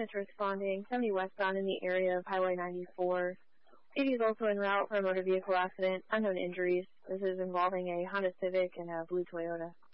units responding, 70 westbound in the area of Highway 94. City is also en route for a motor vehicle accident. Unknown injuries. This is involving a Honda Civic and a blue Toyota.